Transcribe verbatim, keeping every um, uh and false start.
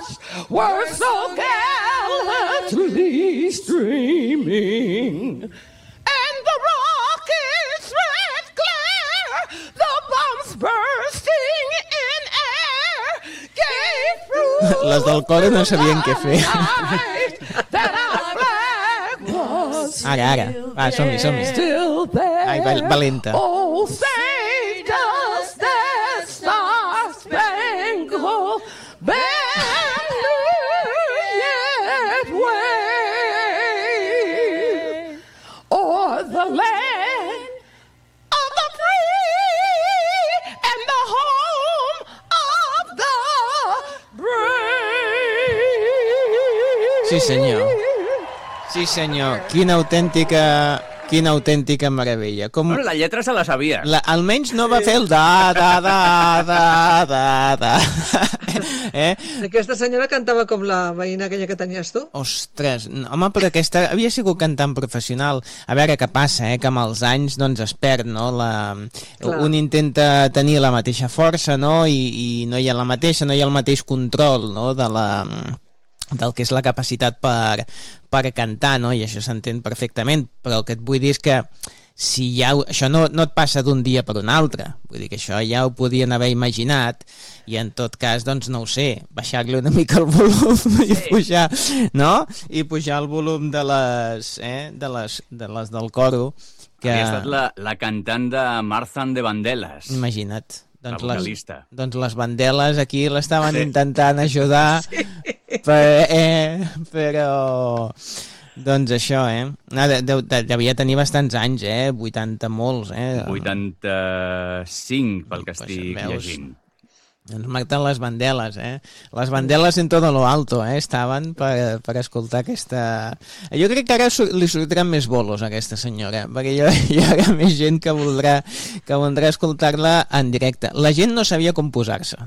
stars were so gallantly streaming, and the rocket's red glare, the bombs bursting in air, gave proof Les del cor no sabien què fer. that our flag was Ara, ara. Va, som-hi, som-hi. still there. Ai, val- valenta. Oh, say does that star-spangled banner yet wave o'er the land of the free and the home of the brave. Sí, senyor. Sí, senyor. Quina autèntica... Quina autèntica meravella. Com... Bueno, la lletra se la sabia. La, almenys no va fer el da, da, da, da, da, da. Eh? Aquesta senyora cantava com la veïna aquella que tenies tu? Ostres, no, home, però aquesta havia sigut cantant professional. A veure què passa, eh? Que amb els anys doncs es perd, no? La... Un intenta tenir la mateixa força, no? I, i no hi ha la mateixa, no hi ha el mateix control, no? De la... del que és la capacitat per, per cantar, no? I això s'entén perfectament, però el que et vull dir és que si ja, això no, no et passa d'un dia per un altre, vull dir que això ja ho podien haver imaginat i en tot cas, doncs no ho sé, baixar-li una mica el volum i pujar, no? I pujar el volum de les, eh? de les, de les del coro. Que... Havia estat la, la cantant de Marzan de Vandellas. Imagina't. Doncs la les, vocalista. doncs les Vandellas aquí l'estaven Sí. intentant ajudar, Sí. per, eh, però doncs això, eh? Ah, de, de, de, devia tenir bastants anys, eh? vuitanta molts, eh? vuitanta-cinc, pel que estic Veus? llegint. Ens marquen les Vandellas, eh? Les Vandellas en todo lo alto, eh? Estaven per, per escoltar aquesta... Jo crec que ara sur li sortiran més bolos a aquesta senyora, perquè hi, hi haurà més gent que voldrà, que voldrà escoltar-la en directe. La gent no sabia com posar-se.